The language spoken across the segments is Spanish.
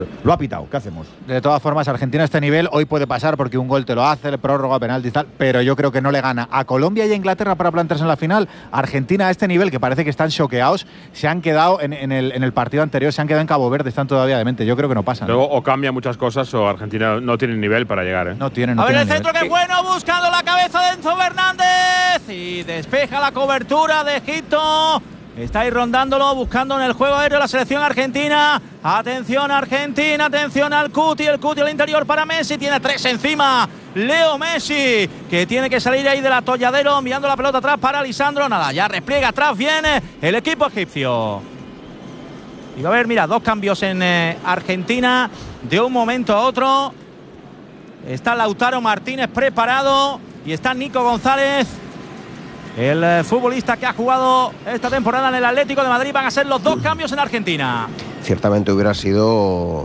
Lo ha pitado, ¿qué hacemos? De todas formas, Argentina a este nivel hoy puede pasar porque un gol te lo hace, el prórroga, penalti y tal, pero yo creo que no le gana a Colombia y a Inglaterra para plantarse en la final. Argentina a este nivel, que parece que están choqueados, se han quedado en el partido anterior, se han quedado en Cabo Verde, están todavía de mente. Yo creo que no pasan. Luego o cambia muchas cosas o Argentina no tiene nivel para llegar, ¿eh? No tienen. A ver el centro, que bueno, buscando la cabeza de Enzo Fernández y despeja la cobertura de Egipto. Está ahí rondándolo, buscando en el juego aéreo la selección argentina. Atención Argentina, atención al Cuti. El Cuti al interior para Messi. Tiene 3 encima. Leo Messi, que tiene que salir ahí del atolladero, enviando la pelota atrás para Lisandro. Nada, ya repliega atrás, viene el equipo egipcio. Y va a haber, mira, 2 cambios en Argentina de un momento a otro. Está Lautaro Martínez preparado y está Nico González, el futbolista que ha jugado esta temporada en el Atlético de Madrid. Van a ser los 2 cambios en Argentina. Ciertamente hubiera sido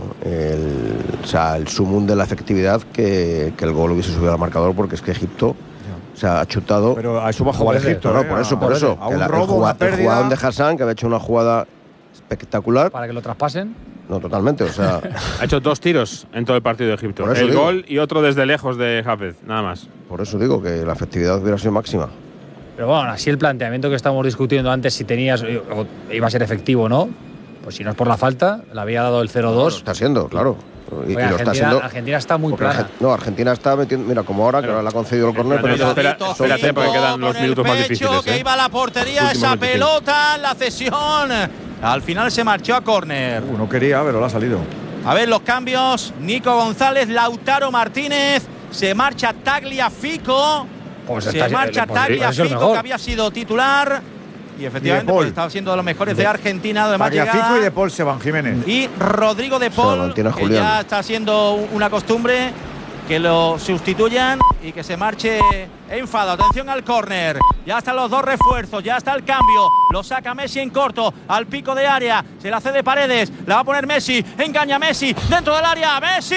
el sumum de la efectividad que el gol hubiese subido al marcador, porque es que Egipto se ha chutado. Pero a eso va a jugar Egipto, no, por eso. A un robo, una pérdida. El jugador de Hassan, que había hecho una jugada espectacular. Para que lo traspasen. No, totalmente, o sea… Ha hecho 2 tiros en todo el partido de Egipto. El gol y otro desde lejos de Hafez, nada más. Por eso digo que la efectividad hubiera sido máxima. Pero bueno, así el planteamiento que estábamos discutiendo antes, si tenías o iba a ser efectivo o no, pues si no es por la falta, le había dado el 0-2. Lo está siendo, claro. Y lo está haciendo. Argentina está muy plana. No, Argentina está metiendo… Mira, como ahora, que ahora le ha concedido el córner, pero espérate porque quedan los minutos más difíciles. Que iba a la portería esa pelota, la cesión. Al final se marchó a córner. No quería, pero le ha salido. A ver los cambios. Nico González, Lautaro Martínez. Se marcha Tagliafico. Pues se marcha Tagliafico, que había sido titular. Y efectivamente pues, estaba siendo de los mejores de Argentina. Además Tagliafico y De Paul, Seban Jiménez. Y Rodrigo De Paul, que ya está siendo una costumbre que lo sustituyan y que se marche enfado. Atención al córner. Ya están los 2 refuerzos, ya está el cambio. Lo saca Messi en corto, al pico de área. Se la cede Paredes, la va a poner Messi. Engaña a Messi, dentro del área. Messi,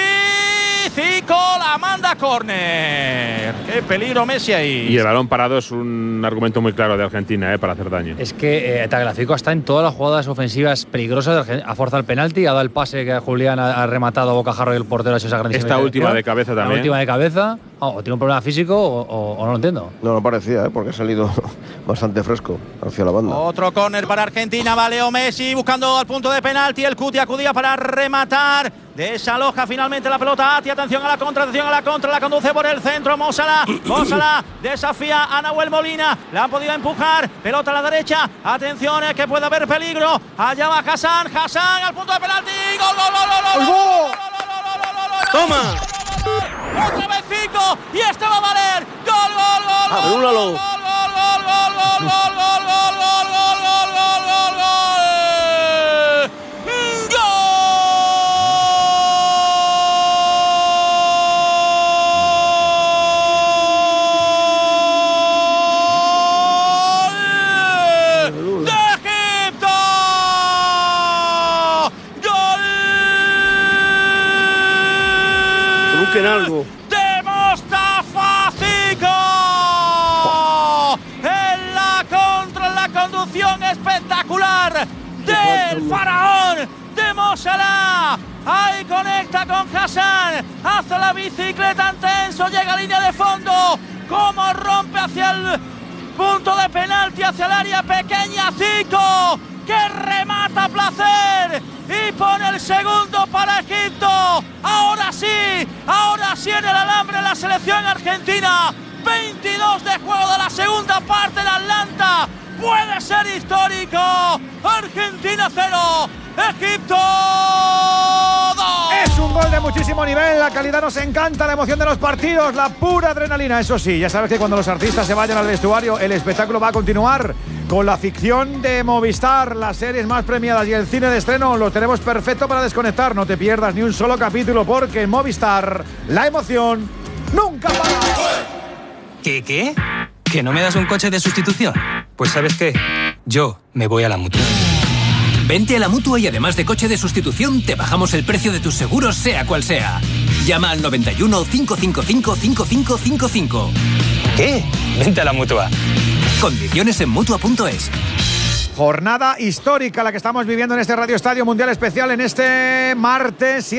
Zico, la manda a córner. Qué peligro Messi ahí. Y el balón parado es un argumento muy claro de Argentina, para hacer daño. Es que Tagliafico está en todas las jugadas ofensivas peligrosas. Ha forzado el penalti, ha dado el pase que Julián ha rematado a bocajarro y el portero ha hecho esa grandísima. Esta última de cabeza también. La última de cabeza. O tiene un problema físico o no lo entiendo. No parecía, porque ha salido bastante fresco hacia la banda. Otro córner para Argentina. Va Leo Messi buscando al punto de penalti. El Cuti acudía para rematar. Desaloja finalmente la pelota Ati. Atención a la contra, la conduce por el centro Mo Salah desafía a Nahuel Molina. La han podido empujar. Pelota a la derecha. Atención, que puede haber peligro. Allá va Hassan al punto de penalti. ¡Gol! ¡Toma! Otra vez Zico y este va a valer. ¡Gol! ¡Anúlalo! Algo. De Mostafa Zico. En la contra, en la conducción espectacular del faraón de Mo Salah. Ahí conecta con Hassan. Hace la bicicleta ante Enzo. Llega a línea de fondo. Como rompe hacia el punto de penalti, hacia el área pequeña. Zico, que remata a placer y pone el segundo para Egipto. Ahora sí en el alambre la selección argentina. 22 de juego de la segunda parte de Atlanta. Puede ser histórico. Argentina 0, Egipto 2. Es un gol de muchísimo nivel. La calidad nos encanta, la emoción de los partidos, la pura adrenalina. Eso sí, ya sabes que cuando los artistas se vayan al vestuario, el espectáculo va a continuar. Con la ficción de Movistar, las series más premiadas y el cine de estreno lo tenemos perfecto para desconectar. No te pierdas ni un solo capítulo porque en Movistar la emoción nunca para. ¿Qué? ¿Que no me das un coche de sustitución? Pues ¿sabes qué? Yo me voy a la Mutua. Vente a la Mutua y además de coche de sustitución te bajamos el precio de tus seguros sea cual sea. Llama al 91 555 5555. ¿Qué? Vente a la Mutua. Condiciones en Mutua.es. Jornada histórica la que estamos viviendo en este Radio Estadio Mundial Especial en este martes.